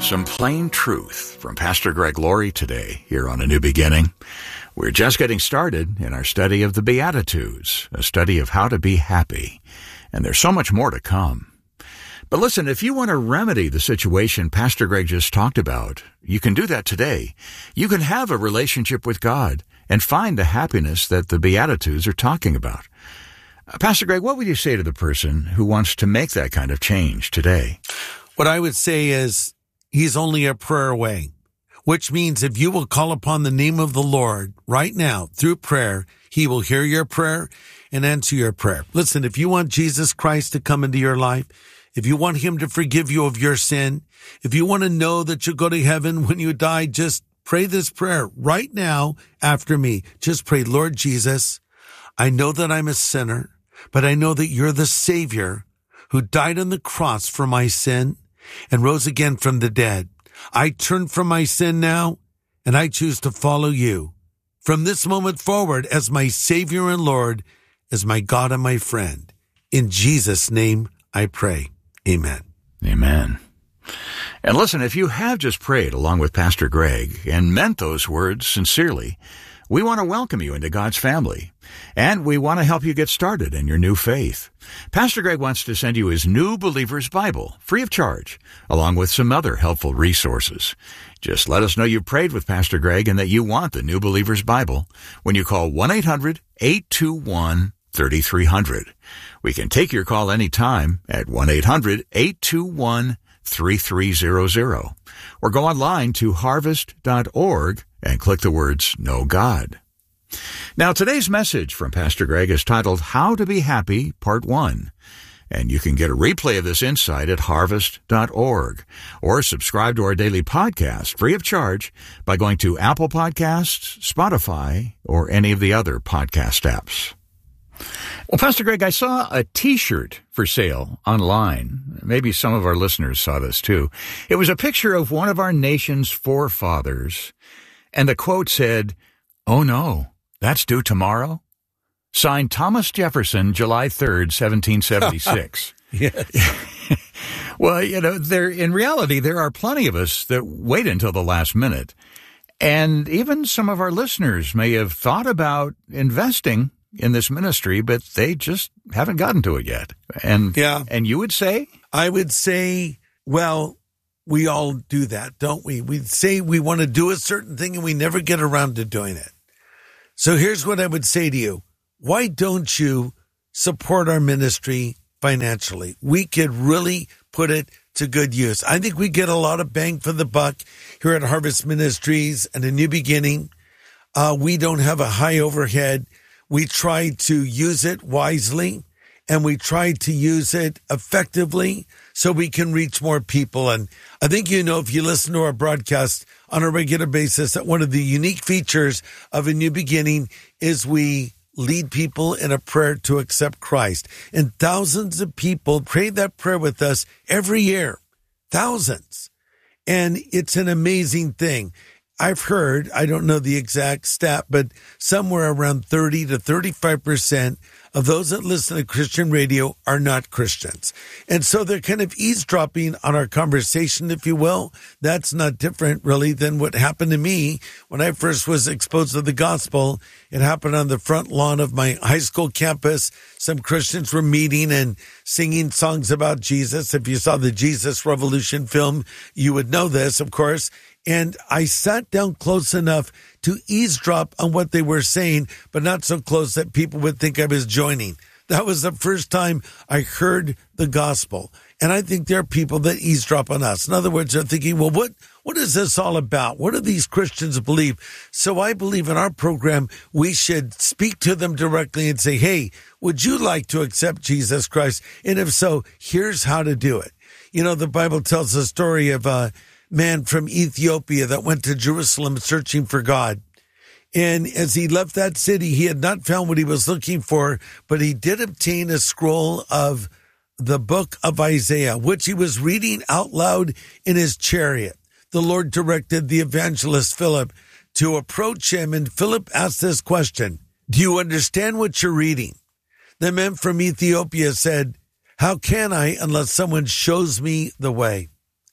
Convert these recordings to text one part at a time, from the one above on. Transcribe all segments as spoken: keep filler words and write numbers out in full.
Some plain truth from Pastor Greg Laurie today here on A New Beginning. We're just getting started in our study of the Beatitudes, a study of how to be happy. And there's so much more to come. But listen, if you want to remedy the situation Pastor Greg just talked about, you can do that today. You can have a relationship with God and find the happiness that the Beatitudes are talking about. Uh, Pastor Greg, what would you say to the person who wants to make that kind of change today? What I would say is he's only a prayer away, which means if you will call upon the name of the Lord right now through prayer, he will hear your prayer and answer your prayer. Listen, if you want Jesus Christ to come into your life, if you want him to forgive you of your sin, if you want to know that you'll go to heaven when you die, just pray this prayer right now after me. Just pray, Lord Jesus, I know that I'm a sinner, but I know that you're the Savior who died on the cross for my sin and rose again from the dead. I turn from my sin now, and I choose to follow you from this moment forward as my Savior and Lord, as my God and my friend. In Jesus' name I pray. Amen. Amen. And listen, if you have just prayed along with Pastor Greg and meant those words sincerely, we want to welcome you into God's family, and we want to help you get started in your new faith. Pastor Greg wants to send you his New Believer's Bible, free of charge, along with some other helpful resources. Just let us know you prayed with Pastor Greg and that you want the New Believer's Bible when you call one eight hundred eight two one three three zero zero. We can take your call anytime at one eight hundred eight two one three three zero zero, or go online to harvest dot org and click the words Know God. Now, today's message from Pastor Greg is titled How to Be Happy, Part one. And you can get a replay of this insight at harvest dot org, or subscribe to our daily podcast free of charge by going to Apple Podcasts, Spotify, or any of the other podcast apps. Well, Pastor Greg, I saw a T-shirt for sale online. Maybe some of our listeners saw this too. It was a picture of one of our nation's forefathers, and the quote said, "Oh no, that's due tomorrow?" Signed Thomas Jefferson, July third, seventeen seventy-six. Yes. Well, you know, there in reality, there are plenty of us that wait until the last minute. And even some of our listeners may have thought about investing in this ministry, but they just haven't gotten to it yet. And yeah. and you would say? I would say, well, we all do that, don't we? We say we want to do a certain thing and we never get around to doing it. So here's what I would say to you. Why don't you support our ministry financially? We could really put it to good use. I think we get a lot of bang for the buck here at Harvest Ministries and A New Beginning. Uh, we don't have a high overhead. We try to use it wisely, and we try to use it effectively so we can reach more people. And I think, you know, if you listen to our broadcast on a regular basis, that one of the unique features of A New Beginning is we lead people in a prayer to accept Christ. And thousands of people pray that prayer with us every year. Thousands. And it's an amazing thing. I've heard, I don't know the exact stat, but somewhere around thirty to thirty-five percent of those that listen to Christian radio are not Christians. And so they're kind of eavesdropping on our conversation, if you will. That's not different, really, than what happened to me when I first was exposed to the gospel. It happened on the front lawn of my high school campus. Some Christians were meeting and singing songs about Jesus. If you saw the Jesus Revolution film, you would know this, of course. And I sat down close enough to eavesdrop on what they were saying, but not so close that people would think I was joining. That was the first time I heard the gospel. And I think there are people that eavesdrop on us. In other words, they're thinking, well, what, what is this all about? What do these Christians believe? So I believe in our program, we should speak to them directly and say, hey, would you like to accept Jesus Christ? And if so, here's how to do it. You know, the Bible tells the story of a man from Ethiopia that went to Jerusalem searching for God. And as he left that city, he had not found what he was looking for, but he did obtain a scroll of the book of Isaiah, which he was reading out loud in his chariot. The Lord directed the evangelist Philip to approach him, and Philip asked this question, do you understand what you're reading? The man from Ethiopia said, how can I unless someone shows me the way?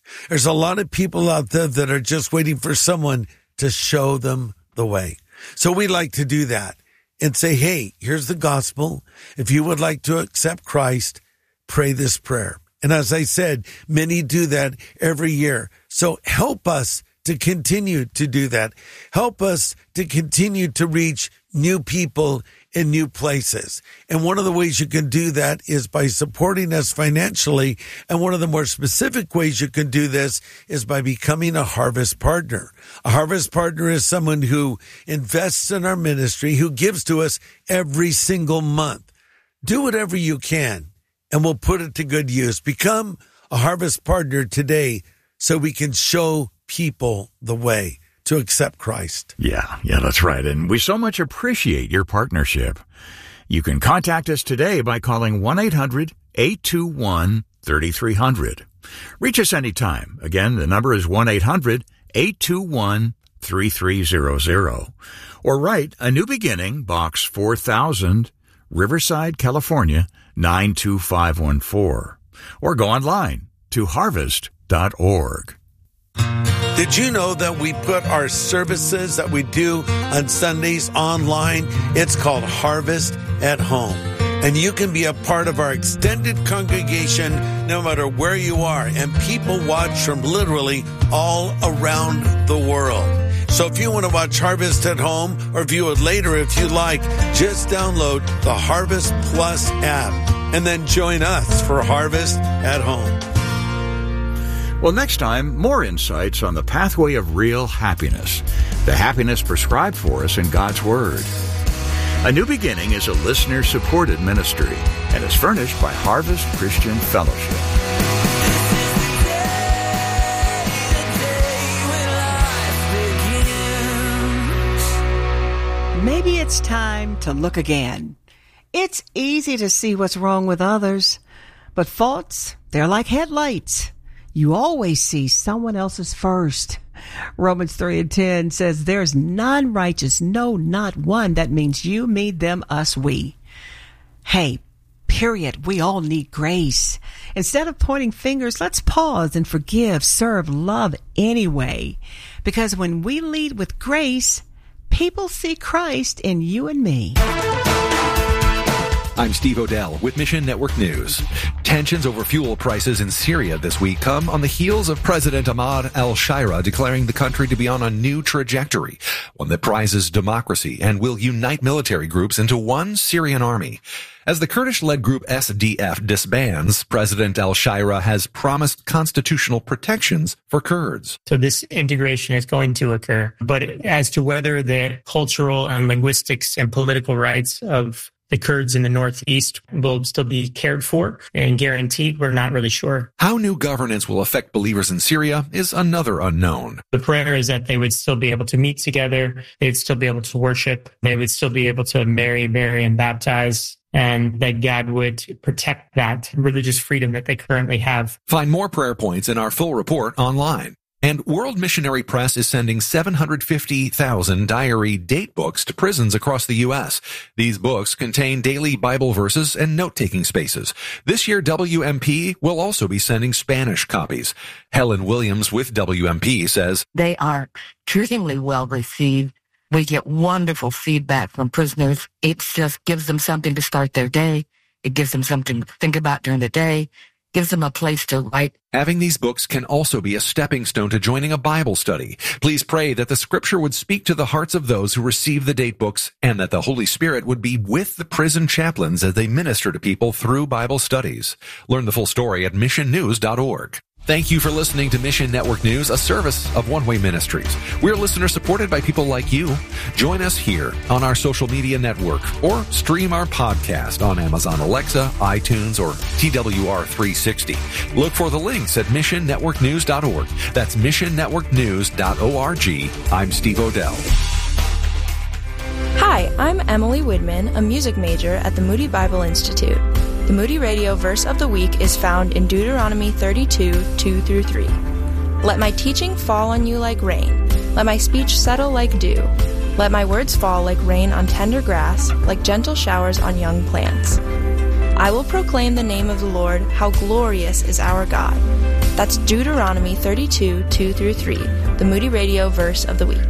There's a lot of people out there that are just waiting for someone to show them the way. So we like to do that and say, hey, here's the gospel. If you would like to accept Christ, pray this prayer. And as I said, many do that every year. So help us to continue to do that. Help us to continue to reach new people in new places. And one of the ways you can do that is by supporting us financially. And one of the more specific ways you can do this is by becoming a Harvest Partner. A Harvest Partner is someone who invests in our ministry, who gives to us every single month. Do whatever you can, and we'll put it to good use. Become a Harvest Partner today so we can show people the way to accept Christ. Yeah, yeah, that's right. And we so much appreciate your partnership. You can contact us today by calling one eight hundred eight two one three three zero zero. Reach us anytime. Again, the number is one eight hundred eight two one three three zero zero. Or write A New Beginning, Box four thousand, Riverside, California, nine two five one four. Or go online to harvest dot org. Did you know that we put our services that we do on Sundays online? It's called Harvest at Home. And you can be a part of our extended congregation no matter where you are. And people watch from literally all around the world. So if you want to watch Harvest at Home or view it later if you like, just download the Harvest Plus app and then join us for Harvest at Home. Well, next time, more insights on the pathway of real happiness, the happiness prescribed for us in God's Word. A New Beginning is a listener-supported ministry and is furnished by Harvest Christian Fellowship. Maybe it's time to look again. It's easy to see what's wrong with others, but faults, they're like headlights. You always see someone else's first. Romans three and ten says, there's none righteous, no, not one. That means you, me, them, us, we. Hey, period. We all need grace. Instead of pointing fingers, let's pause and forgive, serve, love anyway. Because when we lead with grace, people see Christ in you and me. I'm Steve Odell with Mission Network News. Tensions over fuel prices in Syria this week come on the heels of President Ahmad al-Shara declaring the country to be on a new trajectory, one that prizes democracy and will unite military groups into one Syrian army. As the Kurdish-led group S D F disbands, President al-Shara has promised constitutional protections for Kurds. So this integration is going to occur. But as to whether the cultural and linguistics and political rights of the Kurds in the northeast will still be cared for and guaranteed, we're not really sure. How new governance will affect believers in Syria is another unknown. The prayer is that they would still be able to meet together, they'd still be able to worship, they would still be able to marry, marry, and baptize, and that God would protect that religious freedom that they currently have. Find more prayer points in our full report online. And World Missionary Press is sending seven hundred fifty thousand diary date books to prisons across the U S. These books contain daily Bible verses and note-taking spaces. This year, W M P will also be sending Spanish copies. Helen Williams with W M P says, they are extremely well received. We get wonderful feedback from prisoners. It just gives them something to start their day. It gives them something to think about during the day. Gives them a place to write. Having these books can also be a stepping stone to joining a Bible study. Please pray that the Scripture would speak to the hearts of those who receive the date books and that the Holy Spirit would be with the prison chaplains as they minister to people through Bible studies. Learn the full story at mission news dot org. Thank you for listening to Mission Network News, a service of One Way Ministries. We're listener supported by people like you. Join us here on our social media network or stream our podcast on Amazon Alexa, iTunes, or T W R three sixty. Look for the links at mission network news dot org. That's mission network news dot org. I'm Steve Odell. Hi, I'm Emily Widman, a music major at the Moody Bible Institute. The Moody Radio verse of the week is found in Deuteronomy thirty-two, two through three. Let my teaching fall on you like rain. Let my speech settle like dew. Let my words fall like rain on tender grass, like gentle showers on young plants. I will proclaim the name of the Lord, how glorious is our God. That's Deuteronomy thirty-two, two through three, the Moody Radio Verse of the Week.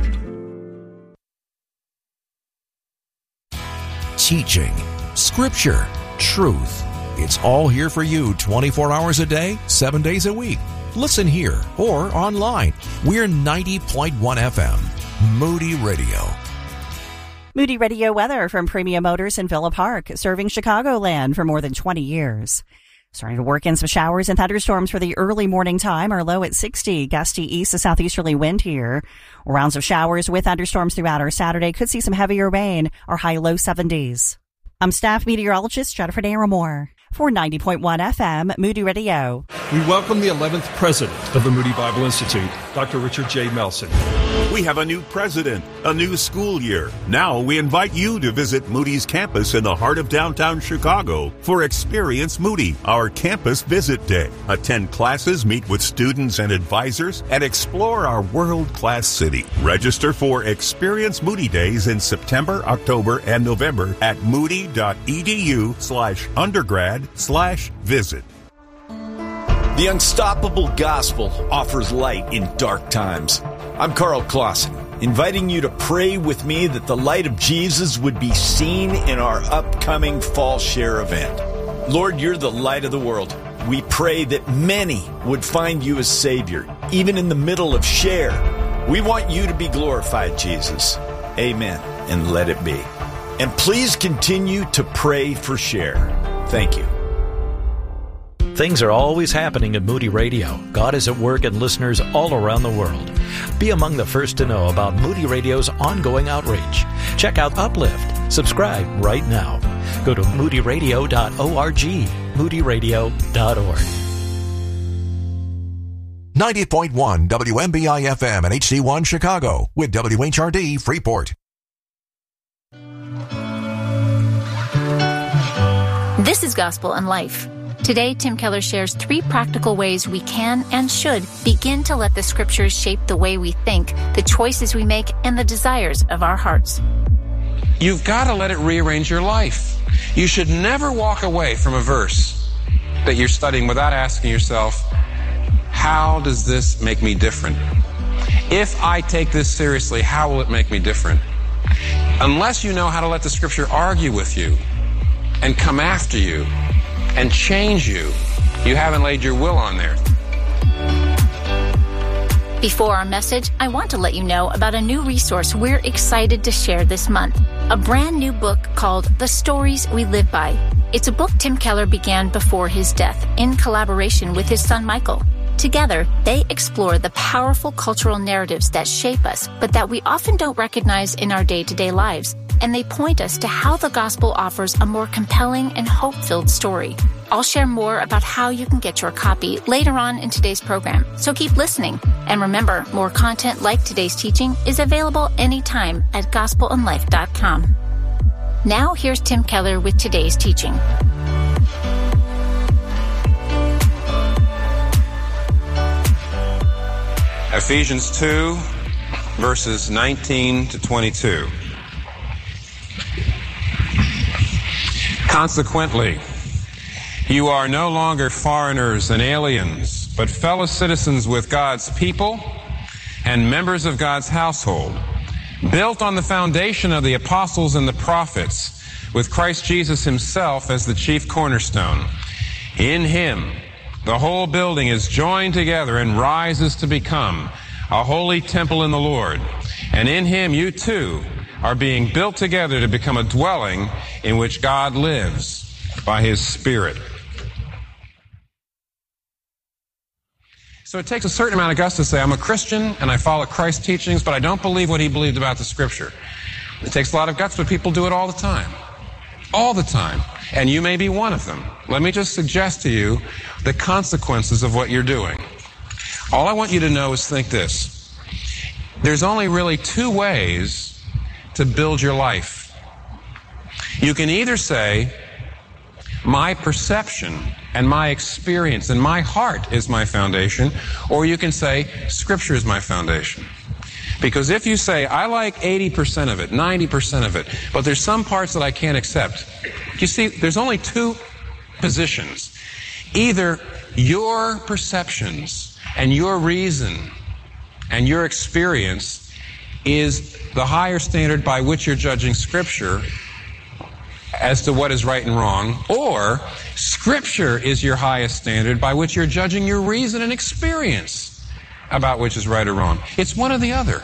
Teaching, scripture, truth. It's all here for you twenty-four hours a day, seven days a week. Listen here or online. We're ninety point one F M, Moody Radio. Moody Radio weather from Premium Motors in Villa Park, serving Chicagoland for more than twenty years. Starting to work in some showers and thunderstorms for the early morning time. Our low at sixty, gusty east to southeasterly wind here. Rounds of showers with thunderstorms throughout our Saturday. Could see some heavier rain. Our high low seventies. I'm staff meteorologist Jennifer Naramore for ninety point one F M, Moody Radio. We welcome the eleventh president of the Moody Bible Institute, Doctor Richard J. Melson. We have a new president, a new school year. Now we invite you to visit Moody's campus in the heart of downtown Chicago for Experience Moody, our campus visit day. Attend classes, meet with students and advisors, and explore our world-class city. Register for Experience Moody Days in September, October, and November at moody.edu slash undergrad slash visit. The Unstoppable Gospel offers light in dark times. I'm Carl Clausen, inviting you to pray with me that the light of Jesus would be seen in our upcoming Fall Share event. Lord, you're the light of the world. We pray that many would find you as Savior, even in the middle of Share. We want you to be glorified, Jesus. Amen, and let it be. And please continue to pray for Share. Thank you. Things are always happening at Moody Radio. God is at work in listeners all around the world. Be among the first to know about Moody Radio's ongoing outreach. Check out Uplift. Subscribe right now. Go to moody radio dot org, moody radio dot org. ninety point one W M B I F M and H D one Chicago with W H R D Freeport. This is Gospel and Life. Today, Tim Keller shares three practical ways we can and should begin to let the Scriptures shape the way we think, the choices we make, and the desires of our hearts. You've got to let it rearrange your life. You should never walk away from a verse that you're studying without asking yourself, how does this make me different? If I take this seriously, how will it make me different? Unless you know how to let the Scripture argue with you and come after you and change you, you haven't laid your will on there. Before our message, I want to let you know about a new resource we're excited to share this month. A brand new book called The Stories We Live By. It's a book Tim Keller began before his death in collaboration with his son Michael. Together, they explore the powerful cultural narratives that shape us, but that we often don't recognize in our day-to-day lives. And they point us to how the gospel offers a more compelling and hope-filled story. I'll share more about how you can get your copy later on in today's program, so keep listening. And remember, more content like today's teaching is available anytime at gospel and life dot com. Now here's Tim Keller with today's teaching. Ephesians two, verses nineteen to twenty-two. Consequently, you are no longer foreigners and aliens, but fellow citizens with God's people and members of God's household, built on the foundation of the apostles and the prophets, with Christ Jesus himself as the chief cornerstone. In him, the whole building is joined together and rises to become a holy temple in the Lord. And in him, you too are being built together to become a dwelling in which God lives by his Spirit. So it takes a certain amount of guts to say, I'm a Christian and I follow Christ's teachings, but I don't believe what he believed about the Scripture. It takes a lot of guts, but people do it all the time. All the time. And you may be one of them. Let me just suggest to you the consequences of what you're doing. All I want you to know is think this. There's only really two ways to build your life. You can either say, my perception and my experience and my heart is my foundation, or you can say, Scripture is my foundation. Because if you say, I like eighty percent of it, ninety percent of it, but there's some parts that I can't accept. You see, there's only two positions. Either your perceptions and your reason and your experience is the higher standard by which you're judging Scripture as to what is right and wrong, or Scripture is your highest standard by which you're judging your reason and experience about which is right or wrong. It's one or the other.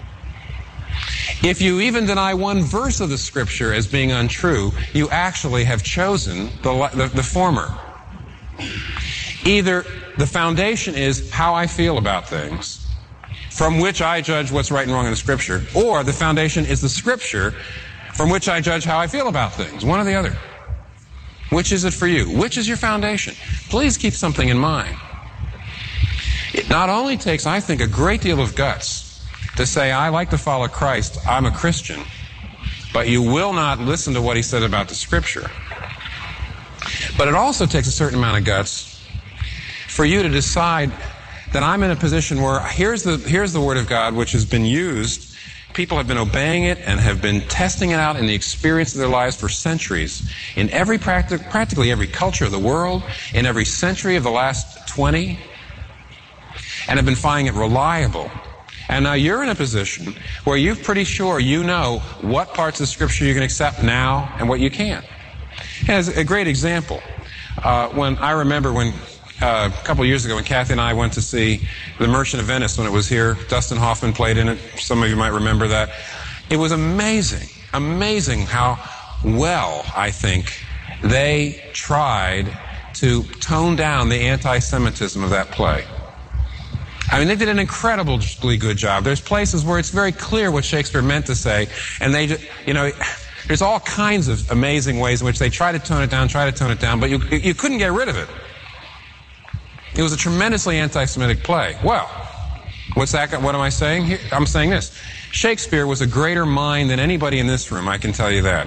If you even deny one verse of the Scripture as being untrue, you actually have chosen the, the, the former. Either the foundation is how I feel about things, from which I judge what's right and wrong in the Scripture, or the foundation is the Scripture, from which I judge how I feel about things. One or the other. Which is it for you? Which is your foundation? Please keep something in mind. It not only takes, I think, a great deal of guts to say, I like to follow Christ, I'm a Christian, but you will not listen to what he said about the Scripture. But it also takes a certain amount of guts for you to decide that I'm in a position where here's the, here's the Word of God which has been used. People have been obeying it and have been testing it out in the experience of their lives for centuries. In every practic- practically every culture of the world, in every century of the last twenty, and have been finding it reliable. And now you're in a position where you're pretty sure you know what parts of Scripture you can accept now and what you can't. As a great example, uh, when I remember when Uh, a couple of years ago when Kathy and I went to see The Merchant of Venice when it was here. Dustin Hoffman played in it. Some of you might remember that. It was amazing, amazing how well, I think, they tried to tone down the anti-Semitism of that play. I mean, they did an incredibly good job. There's places where it's very clear what Shakespeare meant to say, and they, you know, there's all kinds of amazing ways in which they try to tone it down, try to tone it down, but you, you couldn't get rid of it. It was a tremendously anti-Semitic play. Well, what's that? What am I saying here? I'm saying this. Shakespeare was a greater mind than anybody in this room, I can tell you that.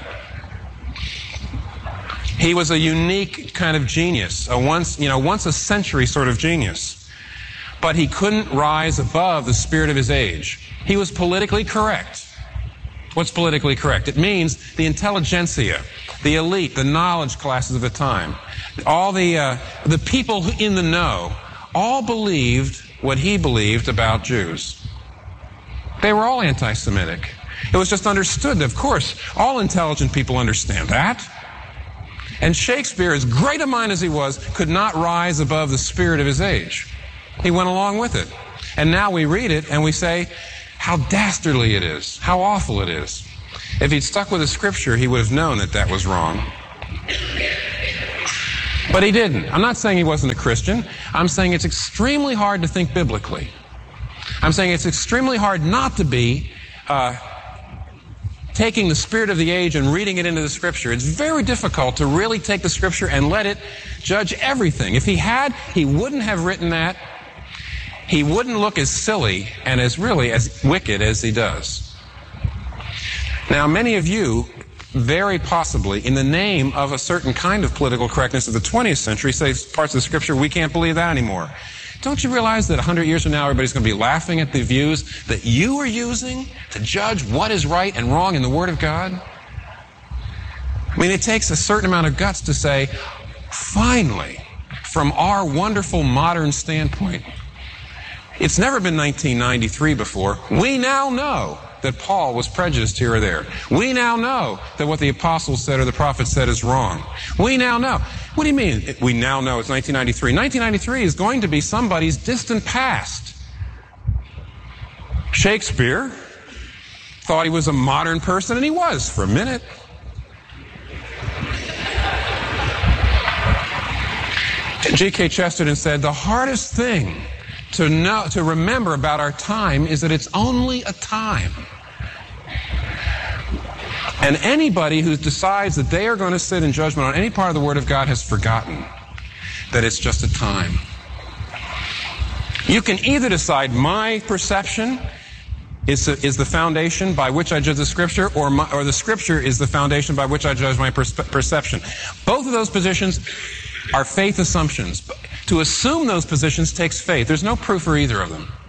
He was a unique kind of genius, a once, you know, once a century sort of genius. But he couldn't rise above the spirit of his age. He was politically correct. What's politically correct? It means the intelligentsia, the elite, the knowledge classes of the time, all the uh, the people in the know, all believed what he believed about Jews. They were all anti-Semitic. It was just understood. Of course, all intelligent people understand that. And Shakespeare, as great a mind as he was, could not rise above the spirit of his age. He went along with it. And now we read it and we say, how dastardly it is, how awful it is. If he'd stuck with the Scripture, he would have known that that was wrong. But he didn't. I'm not saying he wasn't a Christian. I'm saying it's extremely hard to think biblically. I'm saying it's extremely hard not to be uh, taking the spirit of the age and reading it into the Scripture. It's very difficult to really take the Scripture and let it judge everything. If he had, he wouldn't have written that. He wouldn't look as silly and as really as wicked as he does. Now, many of you, very possibly, in the name of a certain kind of political correctness of the twentieth century, say parts of the Scripture, we can't believe that anymore. Don't you realize that a hundred years from now, everybody's going to be laughing at the views that you are using to judge what is right and wrong in the Word of God? I mean, it takes a certain amount of guts to say, finally, from our wonderful modern standpoint, it's never been nineteen ninety-three before. We now know that Paul was prejudiced here or there. We now know that what the apostles said or the prophets said is wrong. We now know. What do you mean, we now know it's nineteen ninety-three? nineteen ninety-three is going to be somebody's distant past. Shakespeare thought he was a modern person, and he was for a minute. G K Chesterton said, the hardest thing to know, to remember about our time is that it's only a time. And anybody who decides that they are going to sit in judgment on any part of the Word of God has forgotten that it's just a time. You can either decide my perception is, is the foundation by which I judge the Scripture, or, my, or the Scripture is the foundation by which I judge my perspe- perception. Both of those positions are faith assumptions. To assume those positions takes faith. There's no proof for either of them.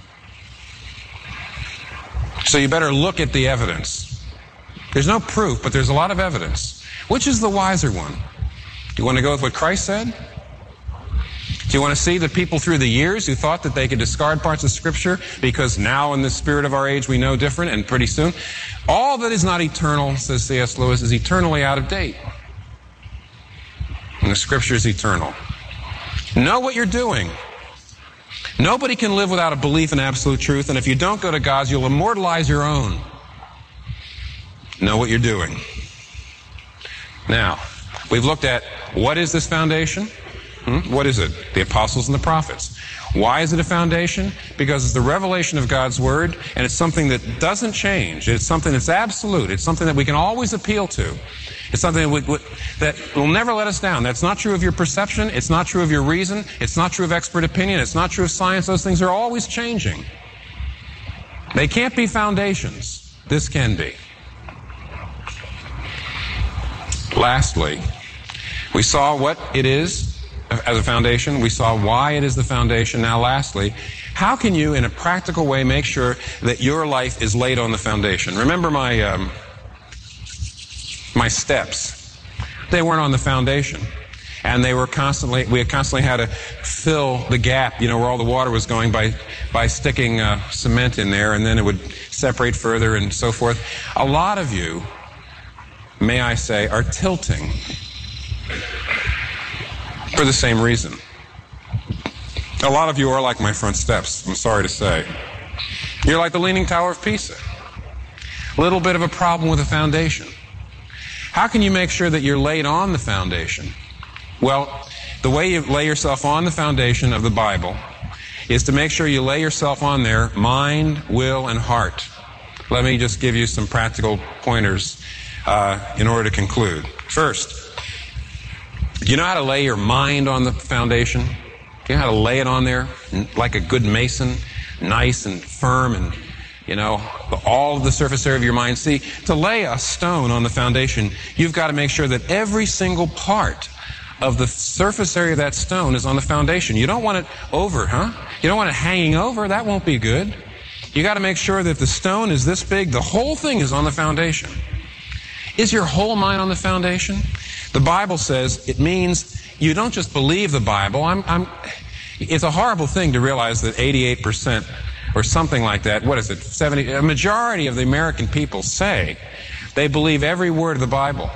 So you better look at the evidence. There's no proof, but there's a lot of evidence. Which is the wiser one? You want to go with what Christ said? Do you want to see the people through the years who thought that they could discard parts of Scripture because now in the spirit of our age we know different, and pretty soon all that is not eternal, says C S Lewis, is eternally out of date. And the Scripture is eternal. Know what you're doing. Nobody can live without a belief in absolute truth, and if you don't go to God's, you'll immortalize your own. Know what you're doing. Now, we've looked at what is this foundation? Hmm? What is it? The apostles and the prophets. Why is it a foundation? Because it's the revelation of God's Word, and it's something that doesn't change. It's something that's absolute. It's something that we can always appeal to. It's something that, we, that will never let us down. That's not true of your perception. It's not true of your reason. It's not true of expert opinion. It's not true of science. Those things are always changing. They can't be foundations. This can be. Lastly, we saw what it is as a foundation. We saw why it is the foundation. Now, lastly, how can you, in a practical way, make sure that your life is laid on the foundation? Remember my... Um, My steps, they weren't on the foundation. And they were constantly, we had constantly had to fill the gap, you know, where all the water was going by, by sticking uh, cement in there, and then it would separate further and so forth. A lot of you, may I say, are tilting for the same reason. A lot of you are like my front steps, I'm sorry to say. You're like the Leaning Tower of Pisa. A little bit of a problem with the foundation. How can you make sure that you're laid on the foundation? Well, the way you lay yourself on the foundation of the Bible is to make sure you lay yourself on there, mind, will, and heart. Let me just give you some practical pointers uh, in order to conclude. First, do you know how to lay your mind on the foundation? Do you know how to lay it on there like a good mason, nice and firm and, you know, all of the surface area of your mind? See, to lay a stone on the foundation, you've got to make sure that every single part of the surface area of that stone is on the foundation. You don't want it over, huh? You don't want it hanging over. That won't be good. You got to make sure that if the stone is this big, the whole thing is on the foundation. Is your whole mind on the foundation? The Bible says it means you don't just believe the Bible. I'm, I'm, it's a horrible thing to realize that eighty-eight percent or something like that, what is it, seventy, a majority of the American people say they believe every word of the Bible.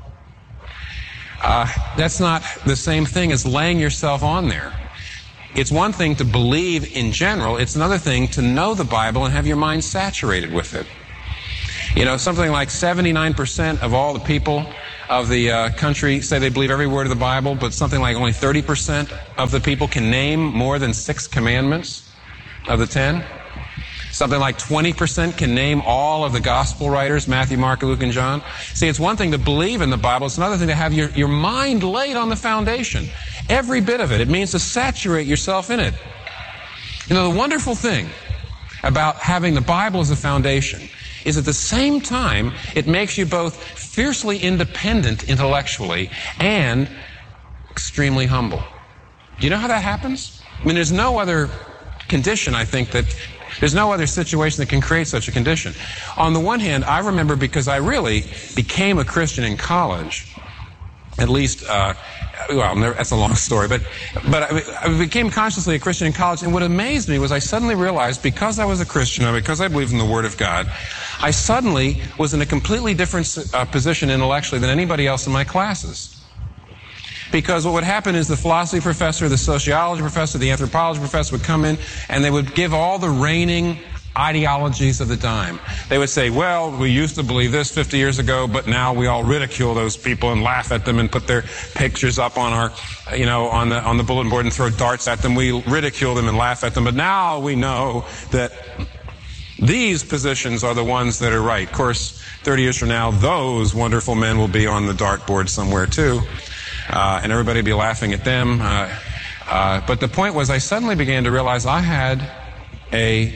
Uh, that's not the same thing as laying yourself on there. It's one thing to believe in general, it's another thing to know the Bible and have your mind saturated with it. You know, something like seventy-nine percent of all the people of the uh, country say they believe every word of the Bible, but something like only thirty percent of the people can name more than six commandments of the ten. Something like twenty percent can name all of the gospel writers, Matthew, Mark, Luke, and John. See, it's one thing to believe in the Bible. It's another thing to have your, your mind laid on the foundation. Every bit of it. It means to saturate yourself in it. You know, the wonderful thing about having the Bible as a foundation is at the same time, it makes you both fiercely independent intellectually and extremely humble. Do you know how that happens? I mean, there's no other condition, I think, that there's no other situation that can create such a condition. On the one hand, I remember because I really became a Christian in college, at least, uh, well, that's a long story, but but I, I became consciously a Christian in college, and what amazed me was I suddenly realized because I was a Christian, and because I believed in the Word of God, I suddenly was in a completely different uh, position intellectually than anybody else in my classes. Because what would happen is the philosophy professor, the sociology professor, the anthropology professor would come in and they would give all the reigning ideologies of the time. They would say, well, we used to believe this fifty years ago, but now we all ridicule those people and laugh at them and put their pictures up on our, you know, on the, on the bulletin board and throw darts at them. We ridicule them and laugh at them, but now we know that these positions are the ones that are right. Of course, thirty years from now, those wonderful men will be on the dartboard somewhere too. Uh, and everybody would be laughing at them. Uh, uh, but the point was I suddenly began to realize I had a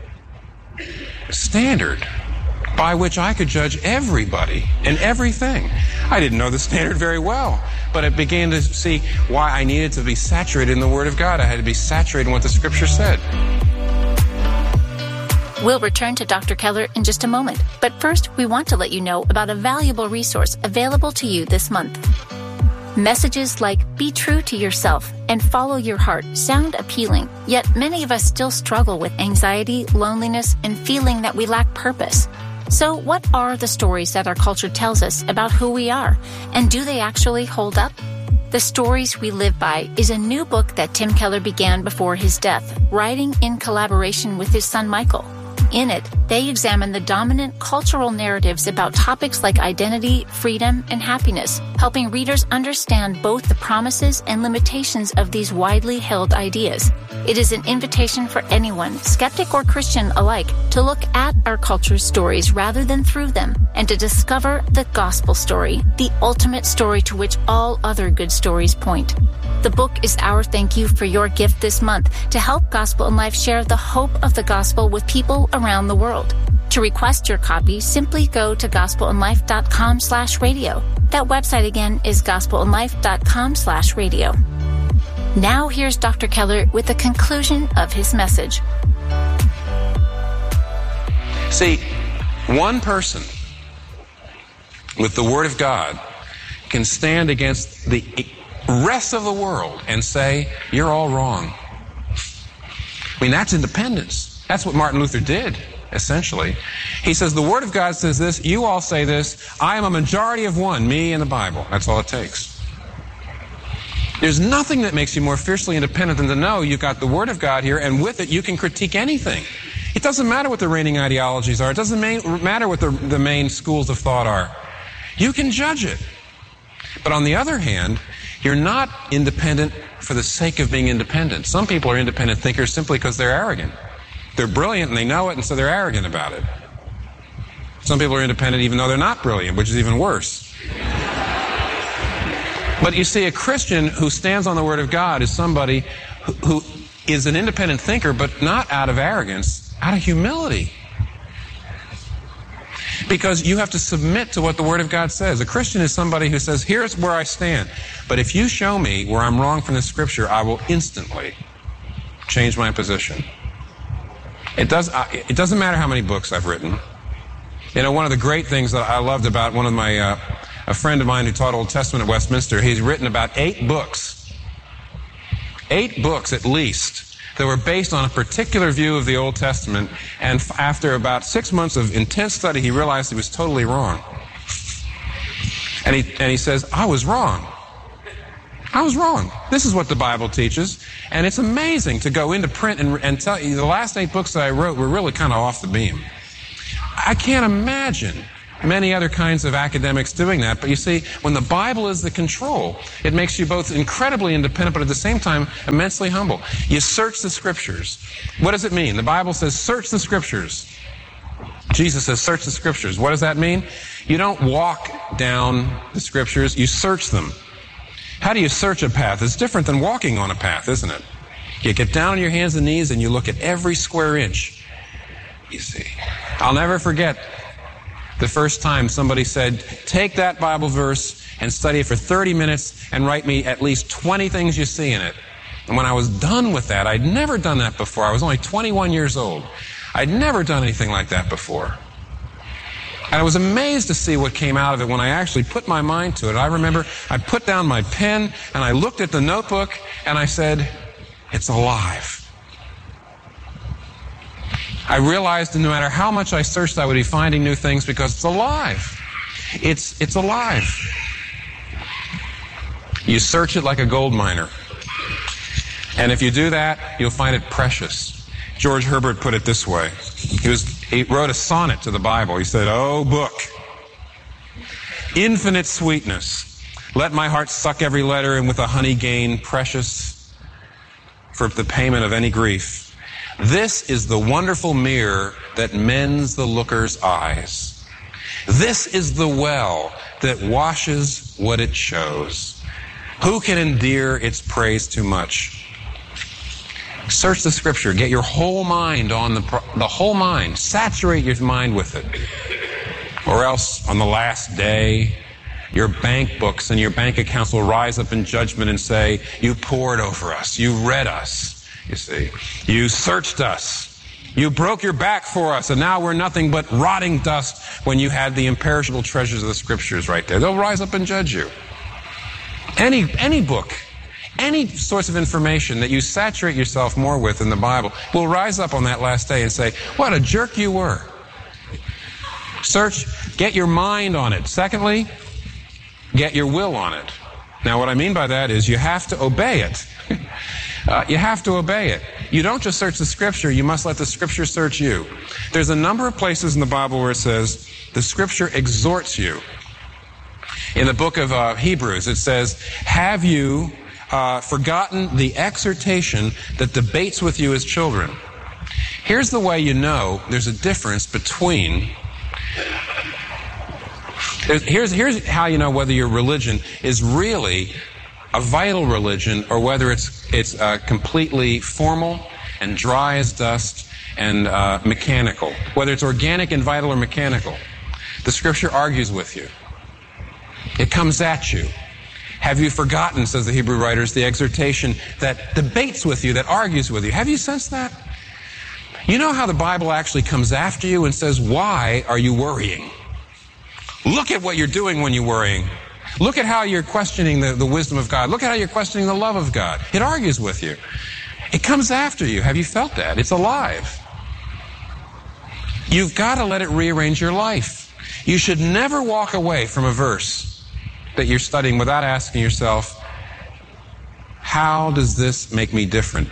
standard by which I could judge everybody and everything. I didn't know the standard very well, but I began to see why I needed to be saturated in the Word of God. I had to be saturated in what the Scripture said. We'll return to Doctor Keller in just a moment, but first we want to let you know about a valuable resource available to you this month. Messages like "be true to yourself" and "follow your heart" sound appealing, yet many of us still struggle with anxiety, loneliness, and feeling that we lack purpose. So what are the stories that our culture tells us about who we are, and do they actually hold up? The Stories We Live By is a new book that Tim Keller began before his death, writing in collaboration with his son Michael. In it, they examine the dominant cultural narratives about topics like identity, freedom, and happiness, helping readers understand both the promises and limitations of these widely held ideas. It is an invitation for anyone, skeptic or Christian alike, to look at our culture's stories rather than through them, and to discover the gospel story, the ultimate story to which all other good stories point. The book is our thank you for your gift this month to help Gospel in Life share the hope of the gospel with people around the world. To request your copy, simply go to gospelinlife.com slash radio. That website again is gospelinlife.com slash radio. Now here's Doctor Keller with the conclusion of his message. See, one person with the Word of God can stand against the rest of the world and say, you're all wrong. I mean, that's independence. That's what Martin Luther did, essentially. He says, the Word of God says this, you all say this, I am a majority of one, me and the Bible. That's all it takes. There's nothing that makes you more fiercely independent than to know you've got the Word of God here, and with it you can critique anything. It doesn't matter what the reigning ideologies are. It doesn't matter what the, the main schools of thought are. You can judge it. But on the other hand, you're not independent for the sake of being independent. Some people are independent thinkers simply because they're arrogant. They're brilliant and they know it, and so they're arrogant about it. Some people are independent even though they're not brilliant, which is even worse. But you see, a Christian who stands on the Word of God is somebody who, who is an independent thinker, but not out of arrogance, out of humility. Because you have to submit to what the Word of God says. A Christian is somebody who says, here's where I stand. But if you show me where I'm wrong from the Scripture, I will instantly change my position. It, does, it doesn't matter how many books I've written. You know, one of the great things that I loved about one of my, uh, a friend of mine who taught Old Testament at Westminster, he's written about eight books. Eight books at least. That were based on a particular view of the Old Testament, and f- after about six months of intense study, he realized he was totally wrong. And he, and he says, I was wrong. I was wrong. This is what the Bible teaches, and it's amazing to go into print and, and tell you, the last eight books that I wrote were really kind of off the beam. I can't imagine many other kinds of academics doing that, but you see, when the Bible is the control, it makes you both incredibly independent, but at the same time, immensely humble. You search the Scriptures. What does it mean? The Bible says, search the Scriptures. Jesus says, search the Scriptures. What does that mean? You don't walk down the Scriptures, you search them. How do you search a path? It's different than walking on a path, isn't it? You get down on your hands and knees and you look at every square inch. You see. I'll never forget the first time somebody said, take that Bible verse and study it for thirty minutes and write me at least twenty things you see in it. And when I was done with that, I'd never done that before. I was only twenty-one years old. I'd never done anything like that before. And I was amazed to see what came out of it when I actually put my mind to it. I remember I put down my pen and I looked at the notebook and I said, it's alive. I realized that no matter how much I searched, I would be finding new things because it's alive. It's, it's alive. You search it like a gold miner. And if you do that, you'll find it precious. George Herbert put it this way. He, was, he wrote a sonnet to the Bible. He said, oh, book, infinite sweetness. Let my heart suck every letter and with a honey gain precious for the payment of any grief. This is the wonderful mirror that mends the looker's eyes. This is the well that washes what it shows. Who can endear its praise too much? Search the Scripture. Get your whole mind on the, the whole mind. Saturate your mind with it. Or else, on the last day, your bank books and your bank accounts will rise up in judgment and say, you poured over us. You read us. You see, you searched us. You broke your back for us, and now we're nothing but rotting dust when you had the imperishable treasures of the Scriptures right there. They'll rise up and judge you. Any, any book, any source of information that you saturate yourself more with in the Bible will rise up on that last day and say, what a jerk you were. Search, get your mind on it. Secondly, get your will on it. Now, what I mean by that is you have to obey it. uh, you have to obey it. You don't just search the Scripture, you must let the Scripture search you. There's a number of places in the Bible where it says, the Scripture exhorts you. In the book of uh, Hebrews, it says, have you uh, forgotten the exhortation that debates with you as children? Here's the way you know there's a difference between... Here's, here's how you know whether your religion is really a vital religion or whether it's, it's uh, completely formal and dry as dust and uh, mechanical. Whether it's organic and vital or mechanical. The Scripture argues with you. It comes at you. Have you forgotten, says the Hebrew writers, the exhortation that debates with you, that argues with you? Have you sensed that? You know how the Bible actually comes after you and says, why are you worrying? Look at what you're doing when you're worrying. Look at how you're questioning the, the wisdom of God. Look at how you're questioning the love of God. It argues with you. It comes after you. Have you felt that? It's alive. You've got to let it rearrange your life. You should never walk away from a verse that you're studying without asking yourself, how does this make me different?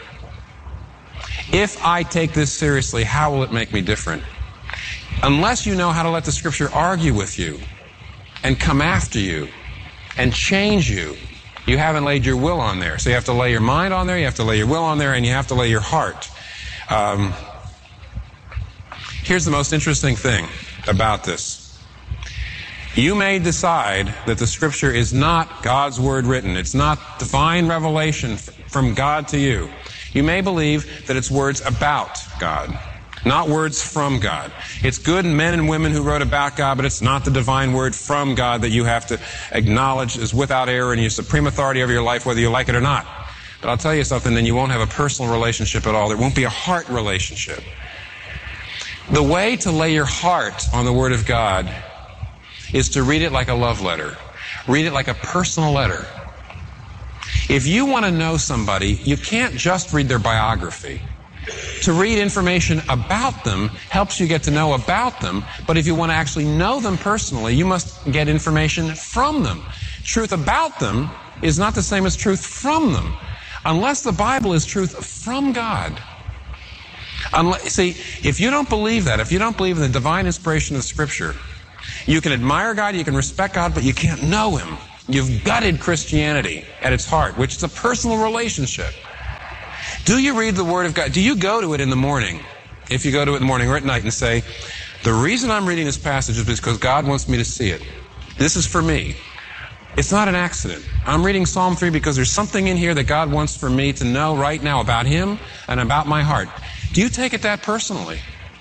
If I take this seriously, how will it make me different? Unless you know how to let the Scripture argue with you and come after you and change you, you haven't laid your will on there. So you have to lay your mind on there, you have to lay your will on there, and you have to lay your heart. Um, here's the most interesting thing about this. You may decide that the Scripture is not God's Word written. It's not divine revelation from God to you. You may believe that it's words about God, not words from God. It's good men and women who wrote about God, but it's not the divine word from God that you have to acknowledge is without error and your supreme authority over your life, whether you like it or not. But I'll tell you something, then you won't have a personal relationship at all. There won't be a heart relationship. The way to lay your heart on the Word of God is to read it like a love letter. Read it like a personal letter. If you want to know somebody, you can't just read their biography. To read information about them helps you get to know about them, but if you want to actually know them personally, you must get information from them. Truth about them is not the same as truth from them, unless the Bible is truth from God. Unless, see, if you don't believe that, if you don't believe in the divine inspiration of Scripture, you can admire God, you can respect God, but you can't know Him. You've gutted Christianity at its heart, which is a personal relationship. Do you read the Word of God? Do you go to it in the morning? If you go to it in the morning or at night and say, the reason I'm reading this passage is because God wants me to see it. This is for me. It's not an accident. I'm reading Psalm three because there's something in here that God wants for me to know right now about Him and about my heart. Do you take it that personally?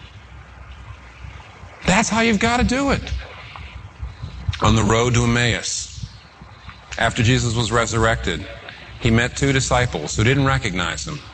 That's how you've got to do it. On the road to Emmaus, after Jesus was resurrected, He met two disciples who didn't recognize Him.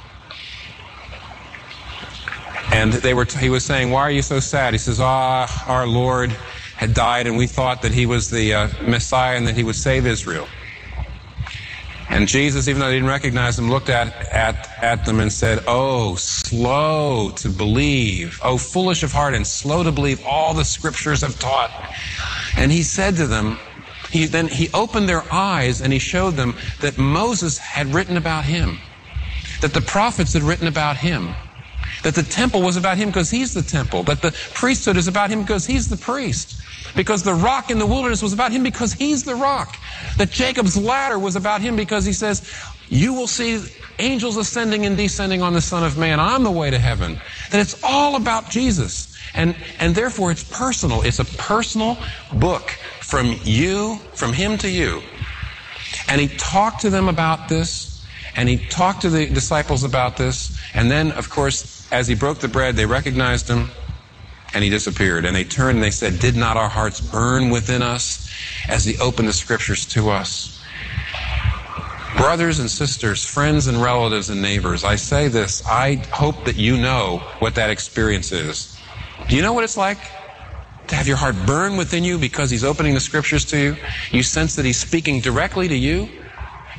And they were, he was saying, why are you so sad? He says, ah, our Lord had died and we thought that He was the uh, Messiah and that He would save Israel. And Jesus, even though they didn't recognize Him, looked at, at, at them and said, oh, slow to believe, oh, foolish of heart and slow to believe all the Scriptures have taught. And He said to them, he, then He opened their eyes and He showed them that Moses had written about Him, that the prophets had written about Him, that the temple was about Him because He's the temple, that the priesthood is about Him because He's the priest, because the rock in the wilderness was about Him because He's the rock, that Jacob's ladder was about Him because He says, you will see angels ascending and descending on the Son of Man. I'm the way to heaven. That it's all about Jesus. And, and therefore it's personal. It's a personal book from you, from Him to you. And He talked to them about this, and He talked to the disciples about this, and then, of course, as He broke the bread, they recognized Him, and He disappeared. And they turned and they said, did not our hearts burn within us as He opened the Scriptures to us? Brothers and sisters, friends and relatives and neighbors, I say this, I hope that you know what that experience is. Do you know what it's like to have your heart burn within you because He's opening the Scriptures to you? You sense that He's speaking directly to you?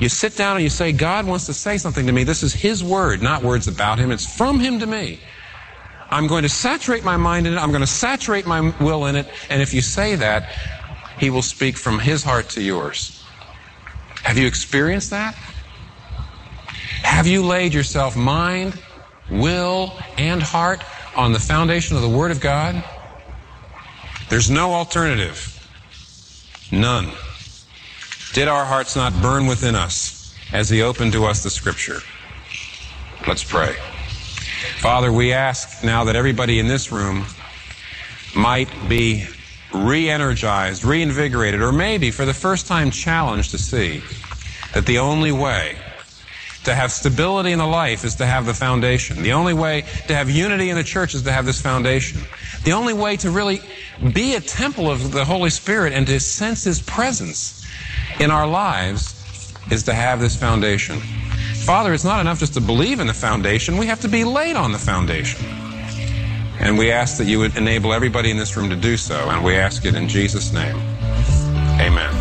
You sit down and you say, God wants to say something to me. This is His word, not words about Him. It's from Him to me. I'm going to saturate my mind in it. I'm going to saturate my will in it. And if you say that, He will speak from His heart to yours. Have you experienced that? Have you laid yourself mind, will, and heart on the foundation of the Word of God? There's no alternative. None. Did our hearts not burn within us as He opened to us the Scripture? Let's pray. Father, we ask now that everybody in this room might be re-energized, reinvigorated, or maybe for the first time challenged to see that the only way to have stability in the life is to have the foundation. The only way to have unity in the church is to have this foundation. The only way to really be a temple of the Holy Spirit and to sense His presence in our lives is to have this foundation. Father, it's not enough just to believe in the foundation. We have to be laid on the foundation. And we ask that you would enable everybody in this room to do so. And we ask it in Jesus' name. Amen.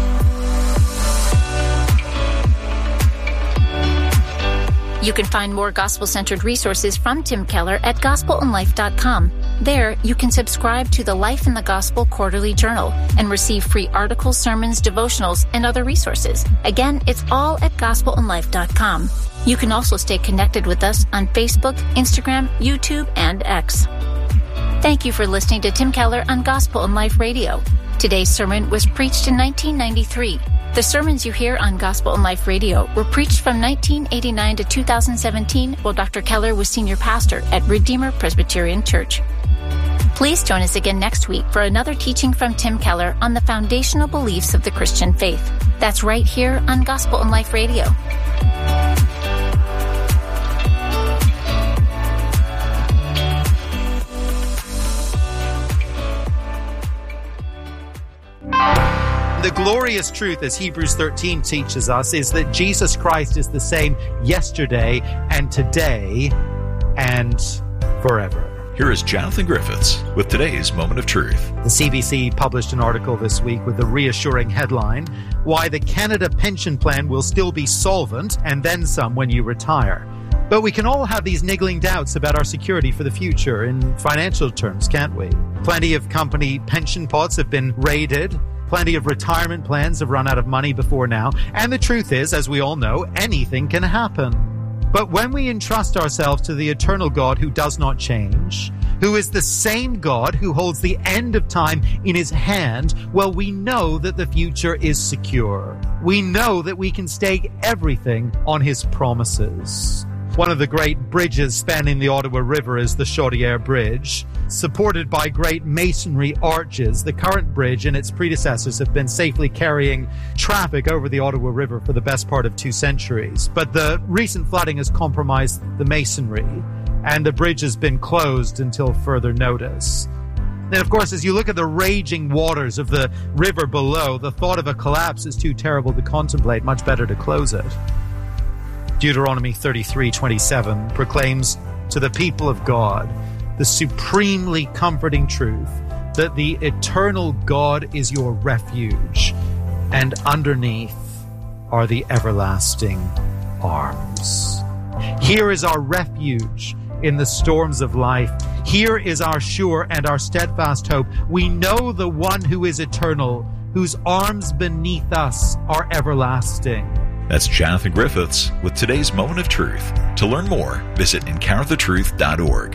You can find more gospel-centered resources from Tim Keller at gospel and life dot com. There, you can subscribe to the Life in the Gospel Quarterly Journal and receive free articles, sermons, devotionals, and other resources. Again, it's all at gospel and life dot com. You can also stay connected with us on Facebook, Instagram, YouTube, and X. Thank you for listening to Tim Keller on Gospel and Life Radio. Today's sermon was preached in nineteen ninety-three. The sermons you hear on Gospel and Life Radio were preached from nineteen eighty-nine to two thousand seventeen while Doctor Keller was senior pastor at Redeemer Presbyterian Church. Please join us again next week for another teaching from Tim Keller on the foundational beliefs of the Christian faith. That's right here on Gospel and Life Radio. The glorious truth, as Hebrews thirteen teaches us, is that Jesus Christ is the same yesterday and today and forever. Here is Jonathan Griffiths with today's Moment of Truth. The C B C published an article this week with a reassuring headline, Why the Canada Pension Plan Will Still Be Solvent and Then Some When You Retire. But we can all have these niggling doubts about our security for the future in financial terms, can't we? Plenty of company pension pots have been raided. Plenty of retirement plans have run out of money before now. And the truth is, as we all know, anything can happen. But when we entrust ourselves to the eternal God who does not change, who is the same God who holds the end of time in His hand, well, we know that the future is secure. We know that we can stake everything on His promises. One of the great bridges spanning the Ottawa River is the Chaudière Bridge. Supported by great masonry arches, the current bridge and its predecessors have been safely carrying traffic over the Ottawa River for the best part of two centuries. But the recent flooding has compromised the masonry, and the bridge has been closed until further notice. And of course, as you look at the raging waters of the river below, the thought of a collapse is too terrible to contemplate. Much better to close it. Deuteronomy thirty-three twenty-seven proclaims to the people of God the supremely comforting truth that the eternal God is your refuge, and underneath are the everlasting arms. Here is our refuge in the storms of life. Here is our sure and our steadfast hope. We know the one who is eternal, whose arms beneath us are everlasting. That's Jonathan Griffiths with today's Moment of Truth. To learn more, visit encounter the truth dot org.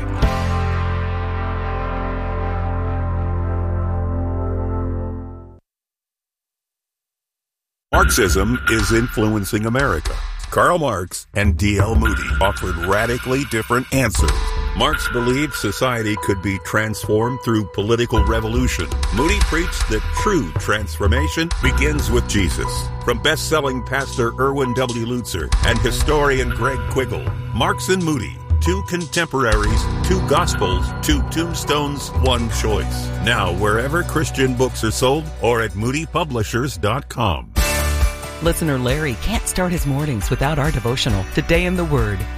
Marxism is influencing America. Karl Marx and D L Moody offered radically different answers. Marx believed society could be transformed through political revolution. Moody preached that true transformation begins with Jesus. From best-selling pastor Erwin W. Lutzer and historian Greg Quiggle, Marx and Moody, two contemporaries, two gospels, two tombstones, one choice. Now, wherever Christian books are sold or at moody publishers dot com. Listener Larry can't start his mornings without our devotional, Today in the Word.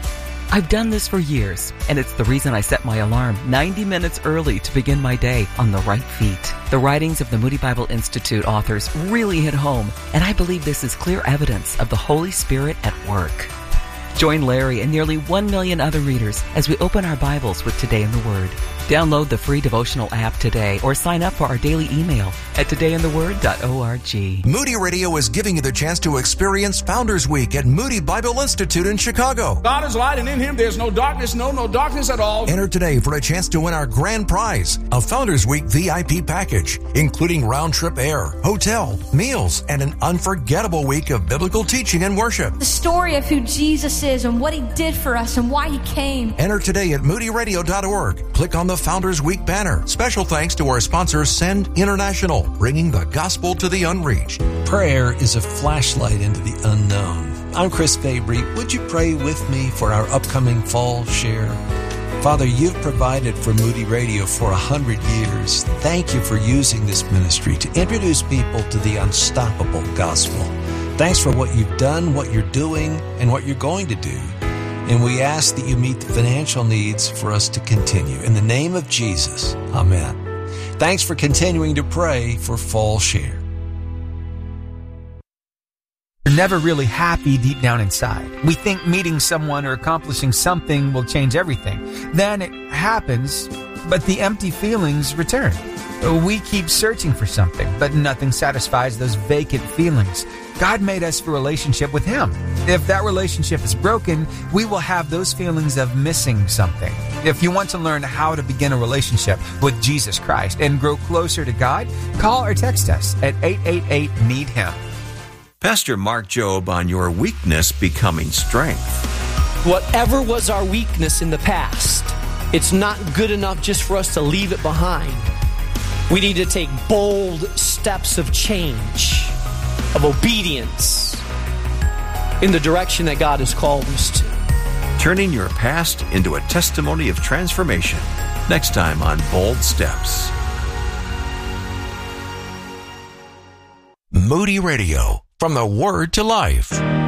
I've done this for years, and it's the reason I set my alarm ninety minutes early to begin my day on the right feet. The writings of the Moody Bible Institute authors really hit home, and I believe this is clear evidence of the Holy Spirit at work. Join Larry and nearly one million other readers as we open our Bibles with Today in the Word. Download the free devotional app today or sign up for our daily email at today in the word dot org. Moody Radio is giving you the chance to experience Founders Week at Moody Bible Institute in Chicago. God is light, and in Him there's no darkness, no, no darkness at all. Enter today for a chance to win our grand prize, a Founders Week V I P package, including round-trip air, hotel, meals, and an unforgettable week of biblical teaching and worship. The story of who Jesus is and what He did for us and why He came. Enter today at moody radio dot org. Click on the Founders Week banner. Special thanks to our sponsor, Send International, bringing the gospel to the unreached. Prayer is a flashlight into the unknown. I'm Chris Fabry. Would you pray with me for our upcoming fall share? Father, you've provided for Moody Radio for a hundred years. Thank you for using this ministry to introduce people to the unstoppable gospel. Thanks for what you've done, what you're doing, and what you're going to do. And we ask that you meet the financial needs for us to continue. In the name of Jesus, amen. Thanks for continuing to pray for Fall Share. We're never really happy deep down inside. We think meeting someone or accomplishing something will change everything. Then it happens, but the empty feelings return. We keep searching for something, but nothing satisfies those vacant feelings. God made us for a relationship with Him. If that relationship is broken, we will have those feelings of missing something. If you want to learn how to begin a relationship with Jesus Christ and grow closer to God, call or text us at eight eight eight, need him. Pastor Mark Jobe on your weakness becoming strength. Whatever was our weakness in the past, it's not good enough just for us to leave it behind. We need to take bold steps of change, of obedience, in the direction that God has called us to. Turning your past into a testimony of transformation. Next time on Bold Steps. Moody Radio, from the Word to Life.